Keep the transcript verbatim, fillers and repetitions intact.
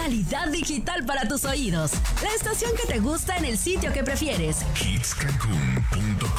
calidad digital para tus oídos. La estación que te gusta en el sitio que prefieres. hits cancún punto com